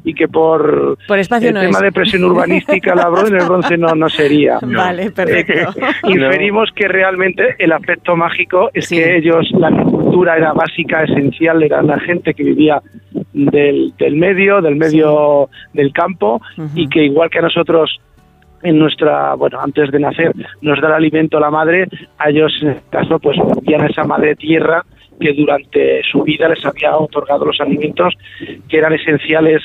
y que por espacio el no tema es. de presión urbanística en el bronce no sería. Vale, perfecto. Inferimos que realmente el aspecto mágico es Sí. que ellos, la agricultura era básica, esencial, era la gente que vivía del medio del campo, y que igual que a nosotros en antes de nacer nos da el alimento la madre, a ellos en este caso pues volvían a esa madre tierra que durante su vida les había otorgado los alimentos que eran esenciales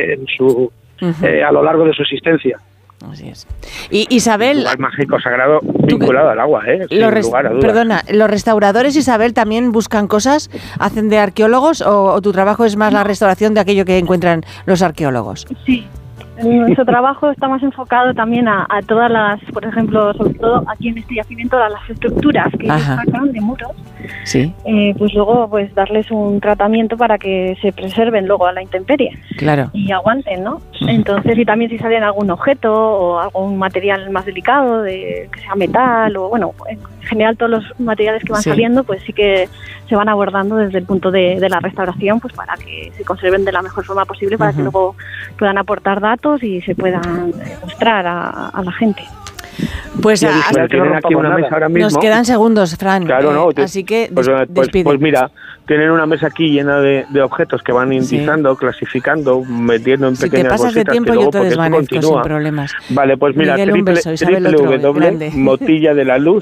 a lo largo de su existencia. Así es. Y Isabel, un lugar mágico sagrado vinculado al agua, sin lugar a dudas. Perdona, ¿los restauradores, Isabel, también buscan cosas? ¿Hacen de arqueólogos o tu trabajo es más la restauración de aquello que encuentran los arqueólogos? Sí. Nuestro trabajo está más enfocado también a todas las, por ejemplo, sobre todo aquí en este yacimiento, a las estructuras que ellos sacan de muros. Sí. Pues luego pues darles un tratamiento para que se preserven luego a la intemperie. Claro. Y aguanten, ¿no? Entonces, y también si salen algún objeto o algún material más delicado, que sea metal o bueno, en general todos los materiales que van saliendo, pues sí que se van abordando desde el punto de la restauración, pues para que se conserven de la mejor forma posible, para que luego puedan aportar datos y se puedan mostrar a la gente. Pues tienen aquí una mesa ahora mismo. Nos quedan segundos, Fran. Claro, no. Así que despide. Pues mira, tienen una mesa aquí llena de objetos que van indizando, clasificando, metiendo en pequeñas bolsitas. Si te pasas de tiempo, yo te desvanezco sin problemas. Vale, pues mira, Miguel, un beso, www.motilladelaluz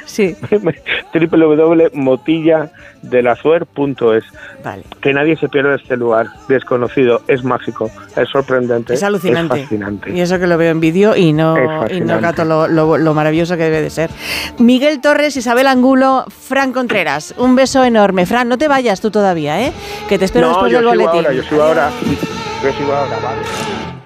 www.motilladelazuer.es. Vale. Que nadie se pierda este lugar desconocido, es mágico, es sorprendente, es alucinante, es fascinante. Y eso que lo veo en vídeo y no gato lo maravilloso que debe de ser. Miguel Torres, Isabel Angulo, Fran Contreras, un beso enorme. Fran, no te vayas tú todavía, que te espero después del boletín. Yo sigo ahora, vale.